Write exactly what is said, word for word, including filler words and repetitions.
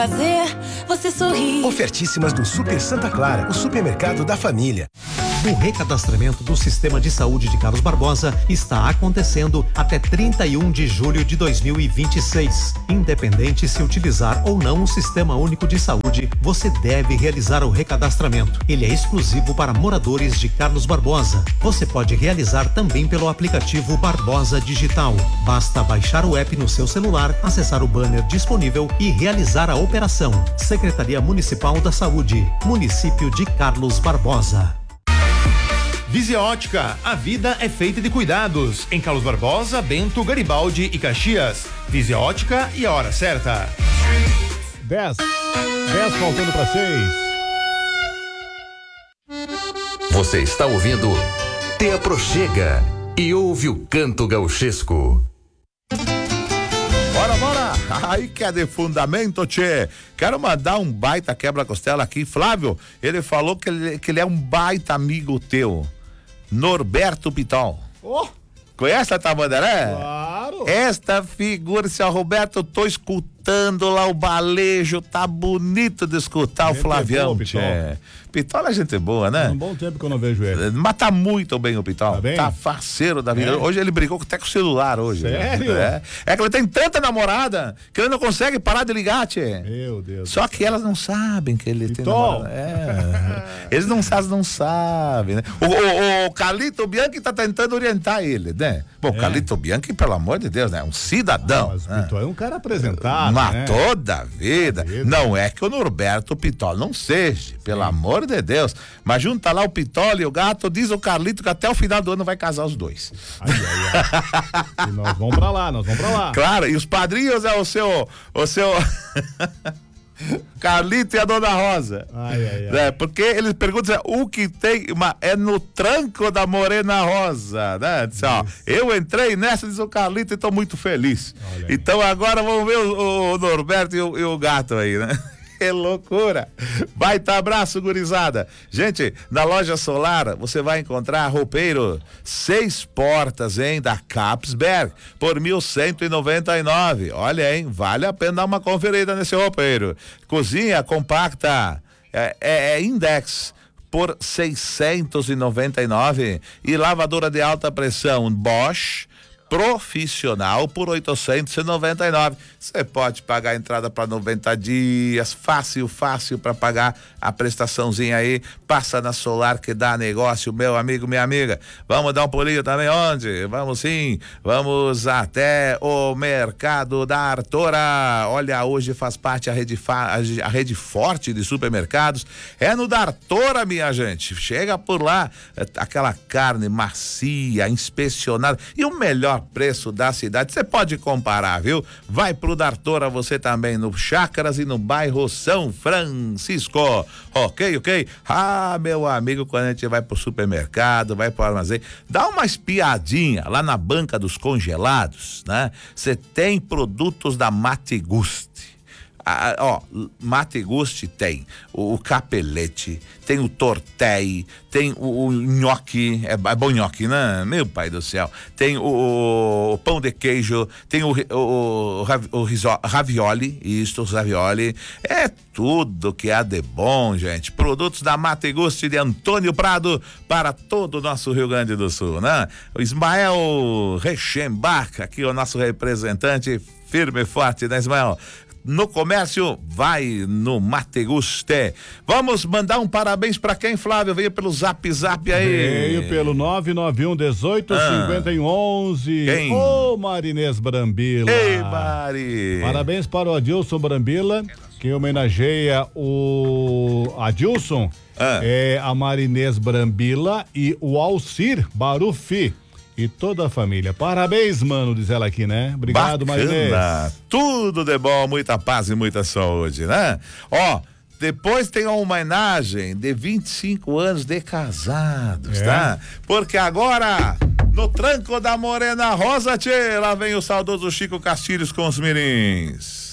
Fazer você sorrir. Ofertíssimas do Super Santa Clara, o supermercado da família. O recadastramento do Sistema de Saúde de Carlos Barbosa está acontecendo até trinta e um de julho de dois mil e vinte e seis. Independente se utilizar ou não o Sistema Único de Saúde, você deve realizar o recadastramento. Ele é exclusivo para moradores de Carlos Barbosa. Você pode realizar também pelo aplicativo Barbosa Digital. Basta baixar o app no seu celular, acessar o banner disponível e realizar a operação. Secretaria Municipal da Saúde, Município de Carlos Barbosa. Visia Ótica, a vida é feita de cuidados. Em Carlos Barbosa, Bento, Garibaldi e Caxias. Visia Ótica e a hora certa. dez. dez faltando para seis. Você está ouvindo Te Aproxega e ouve o canto gauchesco. Bora, bora! Aí que é de fundamento, tchê. Quero mandar um baita quebra-costela aqui. Flávio, ele falou que ele, que ele é um baita amigo teu. Norberto Pitol. Oh. Conhece a Tamandaré? Claro. Esta figura, seu Roberto, eu tô escutando lá o balejo, tá bonito de escutar gente o Flavião, é tchê. Pitol é gente boa, né? Faz um bom tempo que eu não vejo ele. Mas tá muito bem o Pitol. Tá bem? Tá faceiro da vida. É. Hoje ele brigou até com o celular hoje. Sério? É. É que ele tem tanta namorada que ele não consegue parar de ligar, tchê. Meu Deus. Só que elas não sabem que ele tem Pitol. namorada. É. Eles não sabem, não sabem, né? O, o, o Carlito Bianchi tá tentando orientar ele, né? Bom, o É. Carlito Bianchi, pelo amor de Deus, né? Um cidadão. Ah, mas o né? Pitol é um cara apresentado, Mas né? toda a vida. vida. Não é que o Norberto Pitol não seja, pelo amor de Deus. Mas junta lá o Pitol e o gato, diz o Carlito que até o final do ano vai casar os dois. Ai, ai, ai. E nós vamos pra lá, nós vamos pra lá. Claro, e os padrinhos é o seu, o seu Carlito e a Dona Rosa. Ai, ai, ai. Né? Porque eles perguntam o que tem, uma, é no tranco da Morena Rosa, né? Diz, ó, eu entrei nessa, diz o Carlito, e tô muito feliz. Olha aí. Então agora vamos ver o, o Norberto e o, e o gato aí, né? Que loucura! Baita abraço, gurizada. Gente, na loja Solar você vai encontrar roupeiro seis portas, hein, da Capsberg por mil cento e noventa e nove. Olha, hein, vale a pena dar uma conferida nesse roupeiro. Cozinha compacta, é, é, é Index por seiscentos e noventa e nove e lavadora de alta pressão Bosch profissional por oitocentos e noventa e nove. Você pode pagar a entrada para noventa dias, fácil, fácil para pagar a prestaçãozinha aí. Passa na Solar que dá negócio, meu amigo, minha amiga. Vamos dar um pulinho também onde? Vamos sim, vamos até o Mercado da Artora. Olha, hoje faz parte a rede, fa- a rede forte de supermercados. É no da Artora, minha gente. Chega por lá, aquela carne macia, inspecionada e o melhor preço da cidade. Você pode comparar, viu? Vai pro Dartora você também no Chácaras e no bairro São Francisco. Ok, ok? Ah, meu amigo, quando a gente vai pro supermercado, vai pro armazém, dá uma espiadinha lá na banca dos congelados, né? Você tem produtos da Mate Gusti. Ah, ó, Mate Gusti tem o, o capelete, tem o tortei, tem o, o nhoque, é, é bom nhoque, né? Meu pai do céu. Tem o, o pão de queijo, tem o, o, o, o riso, ravioli, isto, os ravioli, é tudo que há de bom, gente. Produtos da Mate Gusti de Antônio Prado para todo o nosso Rio Grande do Sul, né? O Ismael Rechembach, aqui o nosso representante firme e forte, né, Ismael? No comércio, vai no Mate Gusti. Vamos mandar um parabéns pra quem, Flávio? Veio pelo Zap Zap aí. Veio pelo nove nove um, dezoito, cinquenta e um, onze. Quem? Ô, Marinês Brambila. Ei, Mari. Parabéns para o Adilson Brambila, que homenageia o Adilson, Ah. é a Marinês Brambila e o Alcir Barufi. E toda a família. Parabéns, mano, diz ela aqui, né? Obrigado, Marinês. Bacana. Tudo de bom, muita paz e muita saúde, né? Ó, depois tem uma homenagem de vinte e cinco anos de casados, É. tá? Porque agora, no tranco da Morena Rosa, tchê, lá vem o saudoso Chico Castilhos com os mirins.